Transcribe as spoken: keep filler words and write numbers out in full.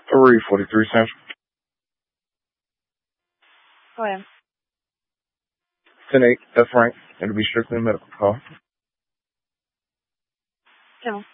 three forty-three Central. Go ahead. ten eight, that's Frank. It'll be strictly a medical call. Come on.